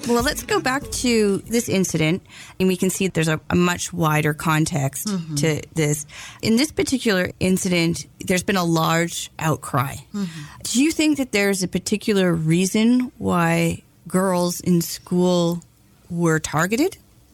Well, let's go back to this incident, and we can see there's a much wider context to this. In this particular incident, there's been a large outcry. Do you think that there's a particular reason why girls in school were targeted?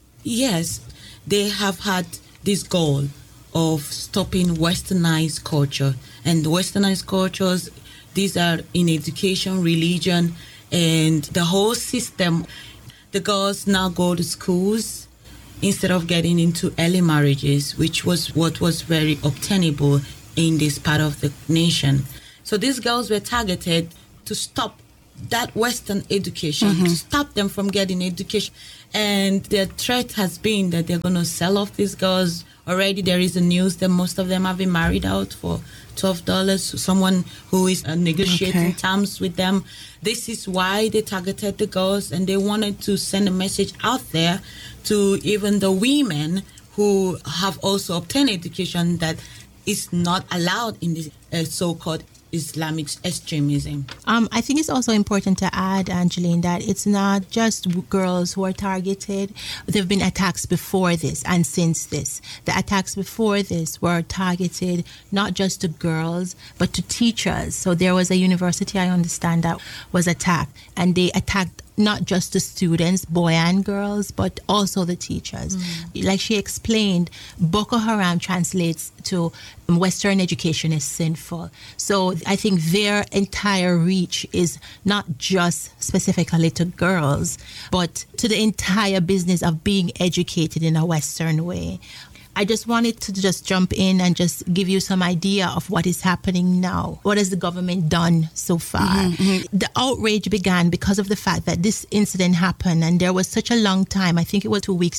Yes, they have had this goal of stopping westernized culture. And westernized cultures, these are in education, religion, and the whole system. The girls now go to schools instead of getting into early marriages, which was what was very obtainable in this part of the nation. So these girls were targeted to stop that Western education, to stop them from getting education. And their threat has been that they're going to sell off these girls. Already there is a news that most of them have been married out for $12. Someone who is negotiating terms with them. This is why they targeted the girls, and they wanted to send a message out there to even the women who have also obtained education that is not allowed in this so-called Islamic extremism. I think it's also important to add, Angeline, that it's not just girls who are targeted. There have been attacks before this and since this. The attacks before this were targeted not just to girls, but to teachers. So there was a university, I understand, that was attacked, and they attacked not just the students, boy and girls, but also the teachers. Like she explained, Boko Haram translates to Western education is sinful. So I think their entire reach is not just specifically to girls, but to the entire business of being educated in a Western way. I just wanted to just jump in and just give you some idea of what is happening now. What has the government done so far? The outrage began because of the fact that this incident happened, and there was such a long time, I think it was 2 weeks,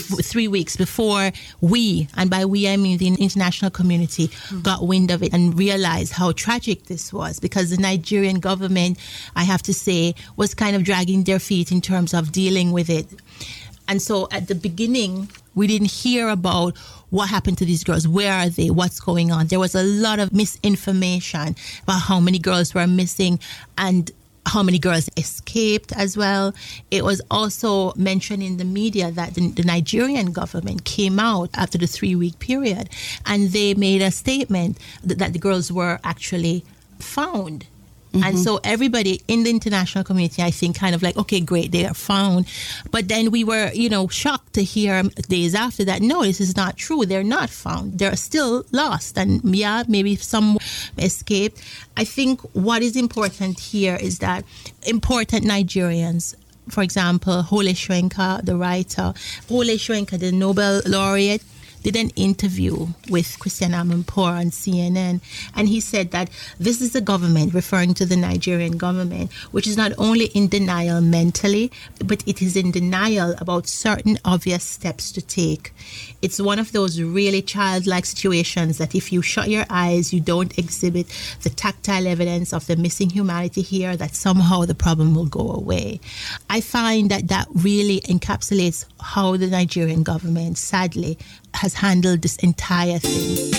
3 weeks before we, and by we I mean the international community, got wind of it and realized how tragic this was, because the Nigerian government, I have to say, was kind of dragging their feet in terms of dealing with it. And so at the beginning, we didn't hear about what happened to these girls. Where are they? What's going on? There was a lot of misinformation about how many girls were missing and how many girls escaped as well. It was also mentioned in the media that the Nigerian government came out after the 3-week period, and they made a statement that the girls were actually found. And so everybody in the international community, I think, kind of like, okay, great, they are found. But then we were, shocked to hear days after that, no, this is not true. They're not found. They're still lost. And yeah, maybe some escaped. I think what is important here is that important Nigerians, for example, Wole Soyinka, the writer, Wole Soyinka, the Nobel laureate, did an interview with Christiane Amanpour on CNN, and he said that this is the government, referring to the Nigerian government, which is not only in denial mentally, but it is in denial about certain obvious steps to take. It's one of those really childlike situations that if you shut your eyes, you don't exhibit the tactile evidence of the missing humanity here, that somehow the problem will go away. I find that really encapsulates how the Nigerian government, sadly, has handled this entire thing.